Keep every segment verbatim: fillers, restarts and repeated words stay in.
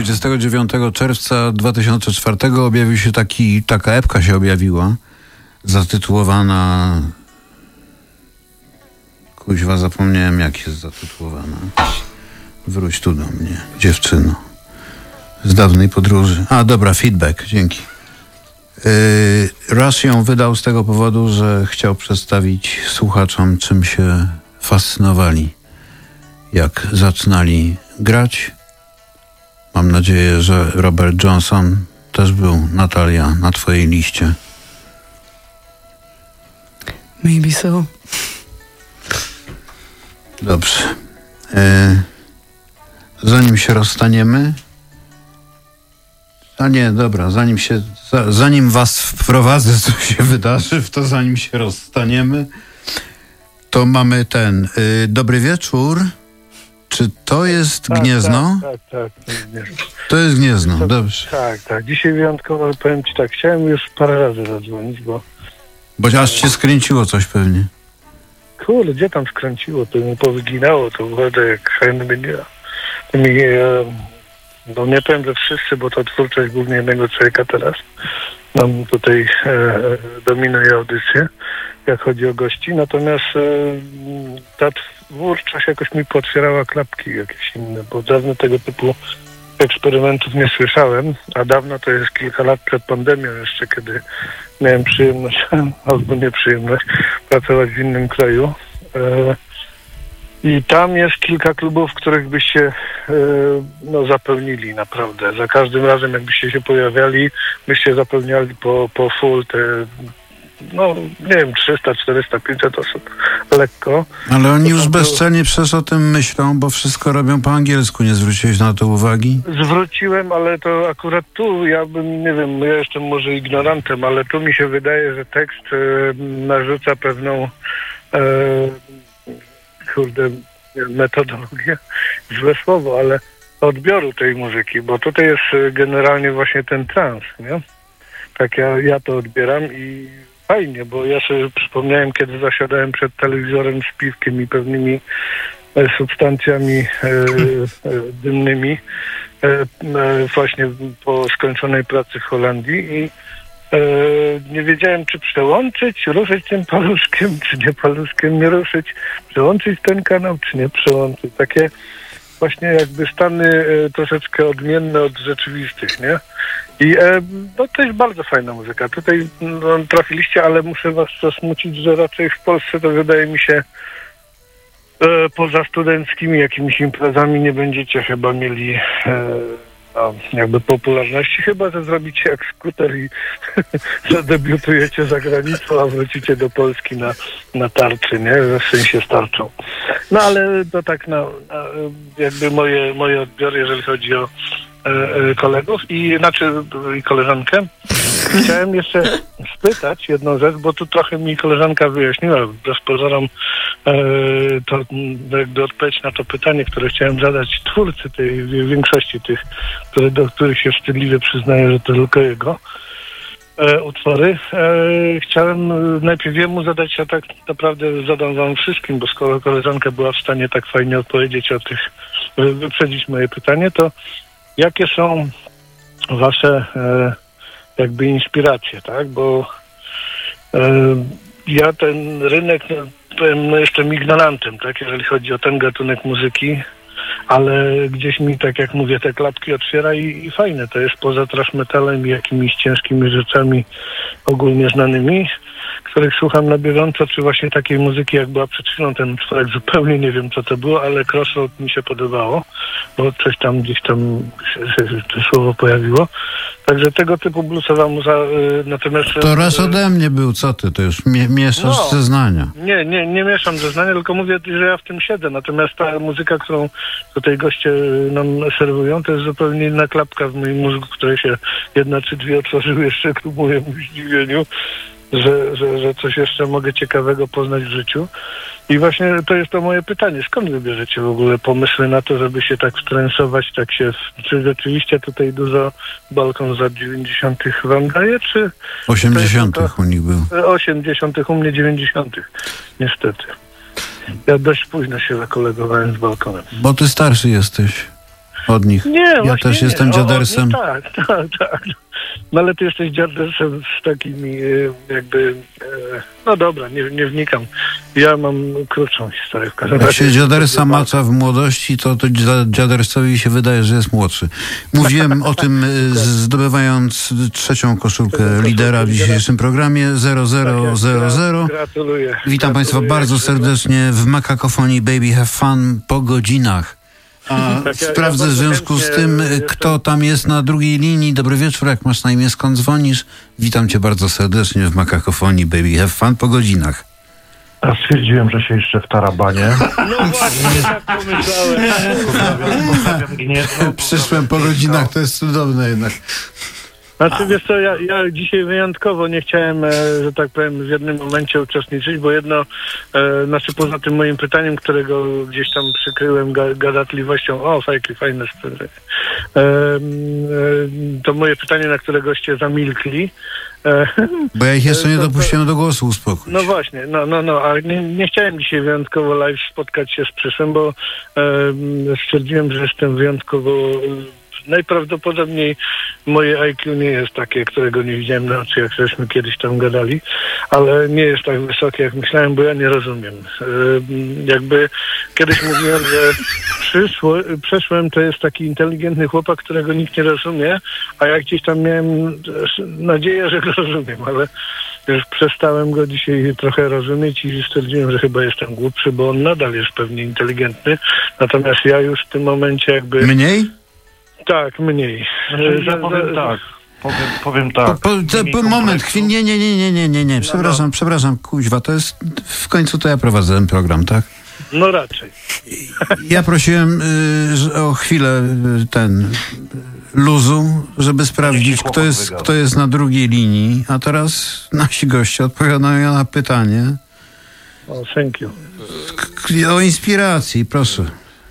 dwudziestego dziewiątego czerwca dwa tysiące czwartego objawił się taki, taka epka się objawiła, zatytułowana... Kuźwa, zapomniałem, jak jest zatytułowana. Wróć tu do mnie, dziewczyno. Z dawnej podróży. A, dobra, Feedback, dzięki. Yy, Rush ją wydał z tego powodu, że chciał przedstawić słuchaczom, czym się fascynowali, jak zaczynali grać. Mam nadzieję, że Robert Johnson też był, Natalia, na twojej liście. Maybe so. Dobrze. E, zanim się rozstaniemy... A nie, dobra, zanim się... Za, zanim was wprowadzę, co się wydarzy, w to zanim się rozstaniemy, to mamy ten... Y, dobry wieczór. Czy to jest tak, Gniezno? Tak, tak, tak. To jest Gniezno. To jest Gniezno, to, dobrze. Tak, tak. Dzisiaj wyjątkowo, ale powiem ci tak, chciałem już parę razy zadzwonić, bo... Bo aż cię skręciło coś pewnie. Kurde, gdzie tam skręciło, to mi powyginało, to wygląda jak hajny będzie. To mi, e, no nie powiem, że wszyscy, bo to twórczość głównie jednego człowieka teraz. Nam tutaj e, dominuje audycję, jak chodzi o gości. Natomiast e, ta twórczość jakoś mi pootwierała klapki jakieś inne, bo dawno tego typu eksperymentów nie słyszałem, a dawno to jest kilka lat przed pandemią jeszcze, kiedy miałem przyjemność, albo nieprzyjemność, pracować w innym kraju. E, I tam jest kilka klubów, w których byście e, no, zapełnili naprawdę. Za każdym razem, jakbyście się pojawiali, byście zapełniali po, po full te, no nie wiem, trzysta, czterysta, pięćset osób. Lekko. Ale oni już to bezczelnie przecież o tym myślą, bo wszystko robią po angielsku. Nie zwróciłeś na to uwagi? Zwróciłem, ale to akurat tu, ja bym, nie wiem, ja jestem może ignorantem, ale tu mi się wydaje, że tekst e, narzuca pewną e, kurde, metodologię, złe słowo, ale odbioru tej muzyki, bo tutaj jest generalnie właśnie ten trans, nie? Tak ja, ja to odbieram i fajnie, bo ja sobie przypomniałem, kiedy zasiadałem przed telewizorem z piwkiem i pewnymi e, substancjami e, e, dymnymi e, e, właśnie po skończonej pracy w Holandii i e, nie wiedziałem, czy przełączyć, ruszyć tym paluszkiem, czy nie paluszkiem nie ruszyć, przełączyć ten kanał, czy nie przełączyć. Takie właśnie jakby stany e, troszeczkę odmienne od rzeczywistych, nie? I e, no to jest bardzo fajna muzyka. Tutaj no, trafiliście, ale muszę was zasmucić, że raczej w Polsce to wydaje mi się e, poza studenckimi jakimiś imprezami nie będziecie chyba mieli e, no, jakby popularności, chyba że zrobicie jak Skuter i zadebiutujecie za granicą, a wrócicie do Polski na, na tarczy, nie? W sensie z tarczą. No ale to tak na, na jakby moje, moje odbiory, jeżeli chodzi o kolegów i znaczy i koleżankę. Chciałem jeszcze spytać jedną rzecz, bo tu trochę mi koleżanka wyjaśniła, wbrew pozorom e, to jakby odpowiedź na to pytanie, które chciałem zadać twórcy tej większości tych, które, do których się wstydliwie przyznaję, że to tylko jego e, utwory. E, chciałem najpierw jemu zadać, a tak naprawdę zadam wam wszystkim, bo skoro koleżanka była w stanie tak fajnie odpowiedzieć o tych, wyprzedzić moje pytanie, to jakie są wasze e, jakby inspiracje, tak? Bo e, ja ten rynek, no, powiem, no jestem ignorantem, tak? Jeżeli chodzi o ten gatunek muzyki, ale gdzieś mi, tak jak mówię, te klapki otwiera i, i fajne to jest poza thrash metalem i jakimiś ciężkimi rzeczami ogólnie znanymi, których słucham na bieżąco, czy właśnie takiej muzyki, jak była przed chwilą ten utworek, zupełnie nie wiem, co to było, ale Crossroad mi się podobało, bo coś tam gdzieś tam się, się, to słowo pojawiło. Także tego typu bluesowa muza, y, natomiast... To raz ode mnie był, co ty, to już mie- mieszasz no, zeznania. Nie, nie, nie mieszam zeznania, tylko mówię, że ja w tym siedzę, natomiast ta muzyka, którą tutaj goście nam serwują, to jest zupełnie inna klapka w moim mózgu, której się jedna czy dwie otworzyły jeszcze ku mojemu zdziwieniu. Że, że, że coś jeszcze mogę ciekawego poznać w życiu. I właśnie to jest to moje pytanie. Skąd wybierzecie w ogóle pomysły na to, żeby się tak wtrensować, tak się... Czy rzeczywiście tutaj dużo balkon z lat dziewięćdziesiątych wam daje, czy... osiemdziesiątych u nich był. osiemdziesiątych u mnie dziewięćdziesiątych Niestety. Ja dość późno się zakolegowałem z balkonem. Bo ty starszy jesteś. od nich. Nie, ja właśnie też nie. jestem O, dziadersem. o, tak, tak, tak. No ale ty jesteś dziadersem z takimi e, jakby... E, no dobra, nie, nie wnikam. Ja mam krótszą historię w każdym Jak razie. się dziadersa macza w młodości, to, to dzia- dziadersowi się wydaje, że jest młodszy. Mówiłem o tym, y, zdobywając trzecią koszulkę lidera w dzisiejszym programie zero zero zero zero. Gratuluję. Witam Gratuluję. Państwa bardzo serdecznie w Makakofonii Baby Have Fun po godzinach. A Tak, ja- sprawdzę ja w związku z bardzo tym, chętnie kto tam jest na drugiej linii. Dobry wieczór, jak masz na imię, skąd dzwonisz? Witam Cię bardzo serdecznie w Makakofonii Baby Have Fun po godzinach. A stwierdziłem, że się jeszcze w tarabanie. No właśnie, tak pomyślałem. Pozdrawiam, pozdrawiam Gniezno. Przyszłem po godzinach, to jest cudowne jednak. Znaczy wiesz co, ja, ja dzisiaj wyjątkowo nie chciałem, e, że tak powiem, w jednym momencie uczestniczyć, bo jedno, e, znaczy poza tym moim pytaniem, którego gdzieś tam przykryłem ga, gadatliwością, o fajki, fajne sprawy, e, e, to moje pytanie, na które goście zamilkli. E, Bo ja ich jeszcze nie To- to- dopuściłem do głosu, uspokój No się. właśnie, no, no, no, a nie, nie chciałem dzisiaj wyjątkowo live spotkać się z Przyszłym, bo e, stwierdziłem, że jestem wyjątkowo... E, najprawdopodobniej moje I Q nie jest takie, którego nie widziałem na oczy, jak żeśmy kiedyś tam gadali, ale nie jest tak wysokie, jak myślałem, bo ja nie rozumiem. E, jakby kiedyś mówiłem, że przyszło, przeszłem to jest taki inteligentny chłopak, którego nikt nie rozumie, a ja gdzieś tam miałem nadzieję, że go rozumiem, ale już przestałem go dzisiaj trochę rozumieć i stwierdziłem, że chyba jestem głupszy, bo on nadal jest pewnie inteligentny, natomiast ja już w tym momencie jakby... Mniej? Tak, mniej. Znaczy, ja Za- powiem za- tak. Powiem, powiem Po, tak. po, te, Mniej po, moment, kompleksu. chwil, nie, nie, nie, nie, nie, nie, nie, przepraszam, przepraszam, kuźwa, to jest, w końcu to ja prowadzę ten program, tak? No raczej. Ja prosiłem y, że- o chwilę y, ten y, luzu, żeby sprawdzić, chłopak kto jest, wygada. kto jest na drugiej linii, a teraz nasi goście odpowiadają na pytanie O, thank you. k- o inspiracji, proszę.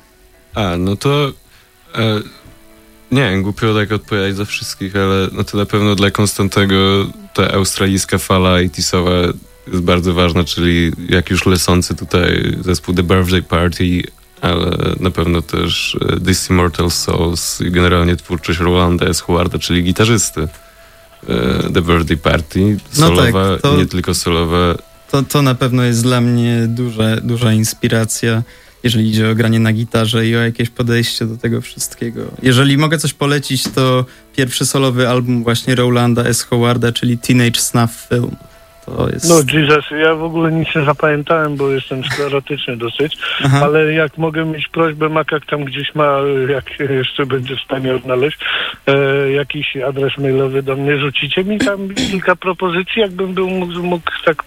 A, no to e, nie wiem, głupio tak odpowiadać za wszystkich, ale no to na pewno dla Konstantego ta australijska fala osiemdziesiąta jest bardzo ważna, czyli jak już lecący tutaj zespół The Birthday Party, ale na pewno też e, This Immortal Souls i generalnie twórczość Rolanda S. Howarda, czyli gitarzysty e, The Birthday Party, No solowa, tak, to- nie tylko solowa. To, to na pewno jest dla mnie duża, duża inspiracja, jeżeli idzie o granie na gitarze i o jakieś podejście do tego wszystkiego. Jeżeli mogę coś polecić, to pierwszy solowy album właśnie Rolanda S. Howarda, czyli Teenage Snuff Film. To jest... No Jesus, ja w ogóle nic nie zapamiętałem, bo jestem sklerotyczny dosyć, Aha. ale jak mogę mieć prośbę, Makak tam gdzieś ma, jak jeszcze będzie w stanie odnaleźć, e, jakiś adres mailowy do mnie, rzucicie mi tam kilka propozycji, jakbym był mógł, mógł tak,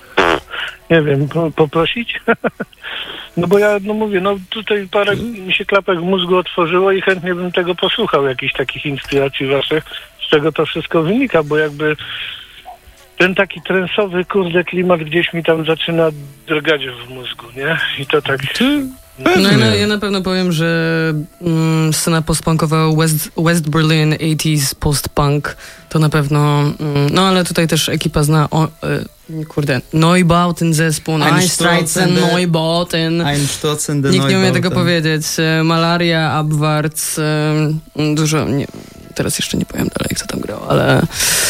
nie wiem, po, poprosić? No bo ja, no mówię, no tutaj parę mi się klapek w mózgu otworzyło i chętnie bym tego posłuchał, jakichś takich inspiracji waszych, z czego to wszystko wynika, bo jakby ten taki trensowy, kurde, klimat gdzieś mi tam zaczyna drgać w mózgu, nie? I to tak... No, ja, na, ja na pewno powiem, że mm, scena postpunkowa West, West Berlin osiemdziesiąt post-punk to na pewno, mm, no ale tutaj też ekipa zna, o, y, kurde, Neubau, ten zespół, Einstreizen, Neubau, ten... Einstürzen, der Nikt nie umie Neubau, tego ten- powiedzieć. E, Malaria, Abwarts, e, dużo, nie, teraz jeszcze nie powiem dalej, kto tam grał, ale...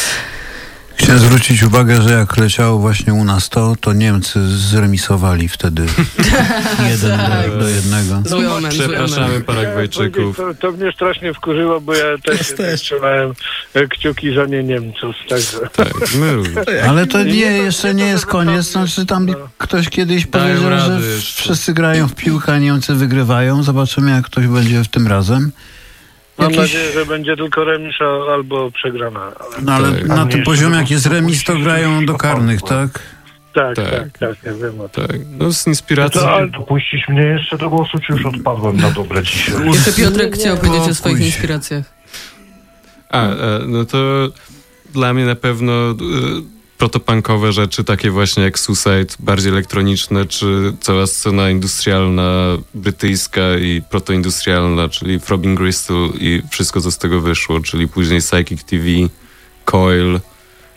Chciałem zwrócić uwagę, że jak leciało właśnie u nas to, to Niemcy zremisowali wtedy jeden do, do jednego. Zły omen, zły Przepraszamy omen. Paragwajczyków. To, to mnie strasznie wkurzyło, bo ja też, Też, też też. trzymałem e, kciuki za nie Niemców, także... Tak, my również. Ale to nie, Nie, to- jeszcze nie, nie to jest wyrzucamy. koniec, znaczy tam No. ktoś kiedyś Dają powiedział, radę że jeszcze. wszyscy grają w piłkę, a Niemcy wygrywają. Zobaczymy, jak ktoś będzie w tym razem. Mam Jakieś- nadzieję, że będzie tylko remis a- albo przegrana. Ale... No ale Tak. na A tym mnie poziomie, jeszcze jak jest remis, to grają do karnych, tak? Tak, Tak. tak, tak, ja wiem o tym. Tak, no z inspiracji. To, ale dopuścić mnie jeszcze do głosu, czy już odpadłem na dobre dzisiaj? Jeszcze Piotrek chciał powiedzieć o swoich Spokój się. inspiracjach. A, e, no to dla mnie na pewno e, protopunkowe rzeczy, takie właśnie jak Suicide, bardziej elektroniczne, czy cała scena industrialna brytyjska i protoindustrialna, czyli Throbbing Gristle i wszystko, co z tego wyszło, czyli później Psychic T V, Coil, e,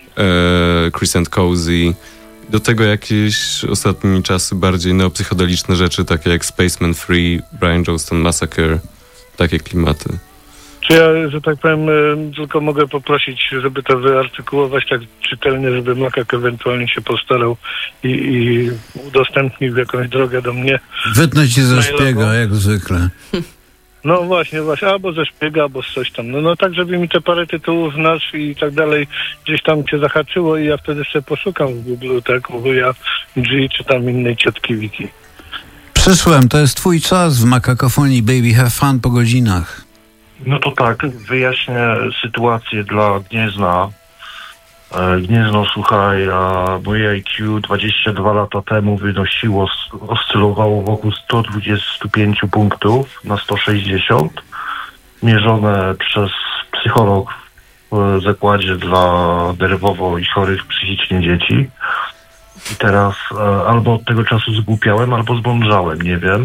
Chris and Cozy. Do tego jakieś ostatnimi czasy bardziej neopsychodeliczne rzeczy, takie jak Spaceman Free, Brian Johnston Massacre, takie klimaty. Czy ja, że tak powiem, tylko mogę poprosić, żeby to wyartykułować tak czytelnie, żeby Makak ewentualnie się postarał i, i udostępnił jakąś drogę do mnie. Wytnę ci ze szpiega, jak zwykle. No właśnie, właśnie, albo ze szpiega, albo z coś tam. No, no tak, żeby mi te parę tytułów nazw i tak dalej gdzieś tam cię zahaczyło i ja wtedy sobie poszukam w Google, tak, wuja G czy tam innej ciotki Wiki. Przyszłem, to jest twój czas w Makakofonii, baby, have fun po godzinach. No to tak, wyjaśnię sytuację dla Gniezna. E, Gniezno, słuchaj, a moje I Q dwadzieścia dwa lata temu wynosiło, oscylowało wokół sto dwadzieścia pięć punktów na sto sześćdziesiąt, mierzone przez psycholog w zakładzie dla nerwowo i chorych psychicznie dzieci. I teraz e, albo od tego czasu zgłupiałem, albo zmądrzałem, nie wiem.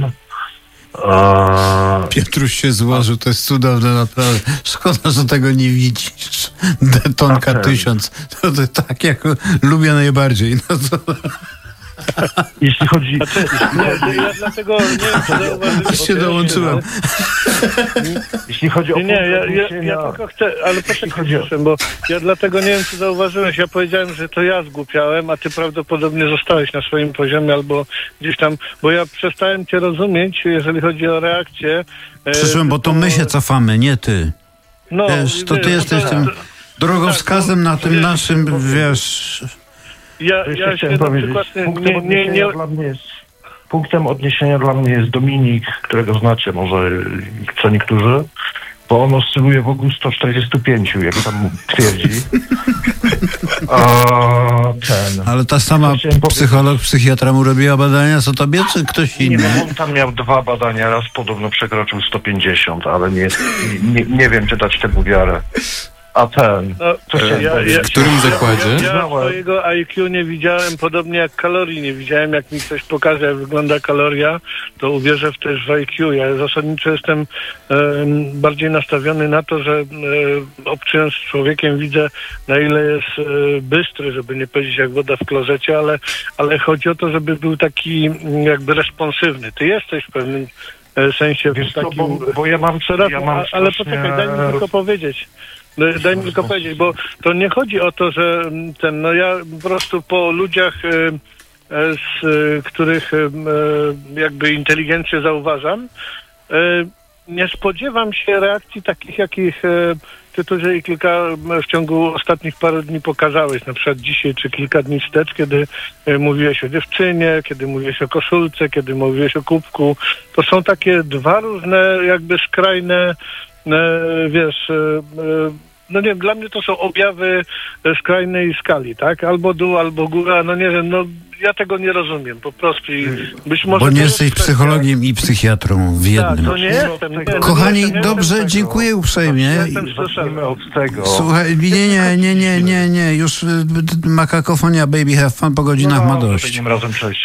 A... Piotruś się złożył, to jest cudowne, naprawdę. Szkoda, że tego nie widzisz. Detonka tysiąc. To, to tak, jak lubię najbardziej. No to... Jeśli chodzi... Znaczy, nie, ja dlatego nie wiem, czy zauważyłem... się dołączyłem. Jeśli chodzi o... Nie, nie, ja, ja, ja tylko chcę, ale poczekaj, o... bo ja dlatego nie wiem, czy zauważyłeś, ja powiedziałem, że to ja zgłupiałem, a ty prawdopodobnie zostałeś na swoim poziomie albo gdzieś tam, bo ja przestałem cię rozumieć, jeżeli chodzi o reakcję. Przyszłem, bo to my się cofamy, nie ty. No, wiesz, to ty jesteś no, tym drogowskazem na tym wiesz, naszym, wiesz... Ja, ja się na przykład nie, nie, nie... Dla mnie jest, punktem odniesienia dla mnie jest Dominik, którego znacie może co niektórzy, bo on oscyluje wokół sto czterdzieści pięć, jak tam twierdzi. A ten... Ale ta sama psycholog, psychiatra mu robiła badania, co tobie, czy ktoś inny? Nie, no, on tam miał dwa badania, raz podobno przekroczył sto pięćdziesiąt, ale nie, nie, nie wiem, czy dać temu wiarę. A ten... No, co ja, ja, ja, w którym zakładzie? Ja, ja swojego I Q nie widziałem, podobnie jak kalorii nie widziałem. Jak mi ktoś pokaże, jak wygląda kaloria, to uwierzę w też w I Q. Ja zasadniczo jestem e, bardziej nastawiony na to, że e, obcując z człowiekiem widzę, na ile jest e, bystry, żeby nie powiedzieć jak woda w klozecie, ale, ale chodzi o to, żeby był taki jakby responsywny. Ty jesteś w pewnym sensie Wiesz w takim... co, bo, bo ja mam... Ja mam ale strasznie... poczekaj, daj mi tylko powiedzieć. Daj mi tylko powiedzieć, bo to nie chodzi o to, że ten, no ja po prostu po ludziach, z których jakby inteligencję zauważam, nie spodziewam się reakcji takich, jakich ty tutaj kilka w ciągu ostatnich paru dni pokazałeś, na przykład dzisiaj czy kilka dni wstecz, kiedy mówiłeś o dziewczynie, kiedy mówiłeś o koszulce, kiedy mówiłeś o kubku. To są takie dwa różne jakby skrajne, wiesz, no nie wiem, dla mnie to są objawy skrajnej skali, tak? Albo dół, albo góra, no nie wiem, no ja tego nie rozumiem po prostu i być może... Bo nie jesteś psychologiem i psychiatrą w jednym. Tak, to nie jestem. Nie, Kochani, nie jestem, dobrze, nie dziękuję tego. uprzejmie. Zacznijmy od tego. Słuchaj, nie, nie, nie, nie, nie, nie, już Makakofonia, baby, have fun po godzinach no, ma dość. Tym razem cześć.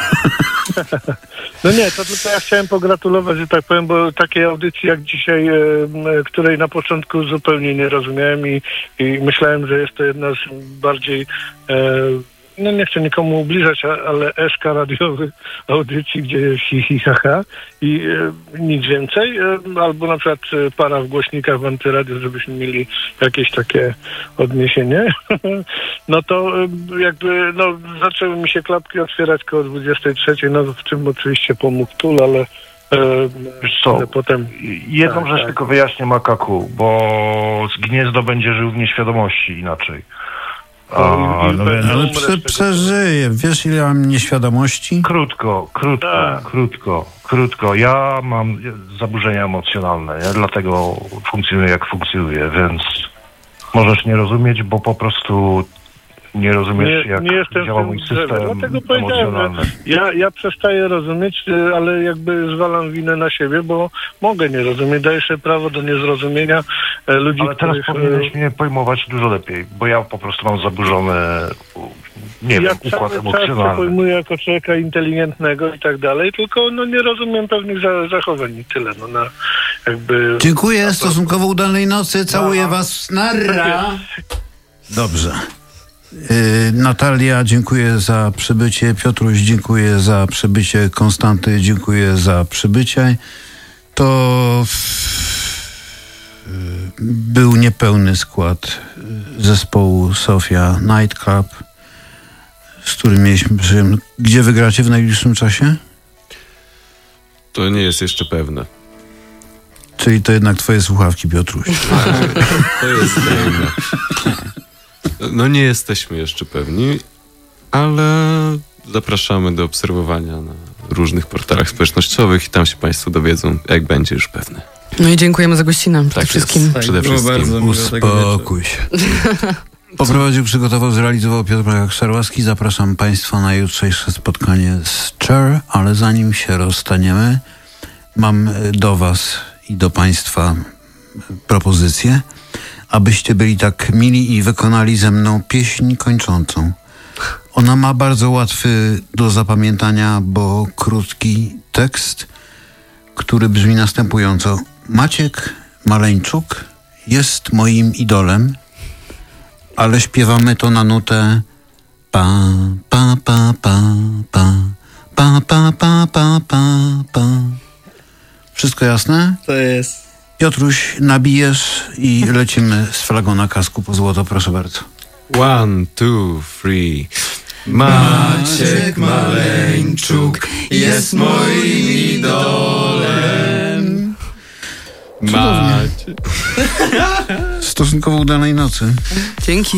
No nie, to tylko ja chciałem pogratulować, że tak powiem, bo takiej audycji jak dzisiaj, e, której na początku zupełnie nie rozumiałem i, i myślałem, że jest to jedna z bardziej, e, no nie chcę nikomu ubliżać, ale eszka radiowych audycji, gdzie jest hi, hi, ha, ha i e, nic więcej, e, albo na przykład e, para w głośnikach w antyradiu, żebyśmy mieli jakieś takie odniesienie, no to e, jakby, no zaczęły mi się klapki otwierać koło dwudziestej trzeciej, no w czym oczywiście pomógł Tul, ale e, Wiesz co, ale potem... jedną tak, rzecz tak. tylko wyjaśnię Makaku, bo z Gniezno będzie żył w nieświadomości inaczej. A, no więc... Ale prze, przeżyję. Wiesz, ile mam nieświadomości? Krótko, krótko, Tak. krótko, krótko. Ja mam zaburzenia emocjonalne, ja dlatego funkcjonuję jak funkcjonuję, więc możesz nie rozumieć, bo po prostu nie rozumiesz, Nie- jak nie jestem działa w tym mój drzewie. system Dlatego powiedziałem, emocjonalny. Ja, ja przestaję rozumieć, y, ale jakby zwalam winę na siebie, bo mogę nie rozumieć. Daję sobie prawo do niezrozumienia e, ludzi, Ale teraz których... powinieneś mnie pojmować dużo lepiej, bo ja po prostu mam zaburzony, nie ja wiem, układ cały czas się emocjonalny. pojmuję jako człowieka inteligentnego i tak dalej, tylko no nie rozumiem pewnych za, zachowań i tyle. No, na, jakby... Dziękuję, stosunkowo udanej nocy. Całuję No. was. Narra. Dobrze. Yy, Natalia, dziękuję za przybycie. Piotruś, dziękuję za przybycie. Konstanty, dziękuję za przybycie. to był niepełny skład zespołu Sofia Nightclub, z którym mieliśmy przyjemność. Gdzie wygracie w najbliższym czasie? To nie jest jeszcze pewne. Czyli to jednak twoje słuchawki, Piotruś. To jest pewne. No nie jesteśmy jeszcze pewni, ale zapraszamy do obserwowania na różnych portalach społecznościowych i tam się państwo dowiedzą, jak będzie już pewne. No i dziękujemy za gościnę przede Tak wszystkim. jest, przede było wszystkim. bardzo miło tego Uspokój się. Poprowadził, przygotował, zrealizował Piotr Szarławski. Zapraszam państwa na jutrzejsze spotkanie z Cher, ale zanim się rozstaniemy, mam do was i do państwa propozycję, abyście byli tak mili i wykonali ze mną pieśń kończącą. Ona ma bardzo łatwy do zapamiętania, bo krótki tekst, który brzmi następująco. Maciek Maleńczuk jest moim idolem, ale śpiewamy to na nutę pa, pa, pa, pa, pa, pa, pa, pa, pa, pa, pa. Wszystko jasne? To jest. Piotruś, nabijesz i lecimy z flagą na kasku po złoto, proszę bardzo. One, two, three. Maciek Maleńczuk jest moim idolem. Maciek. Stosunkowo udanej nocy. Dzięki.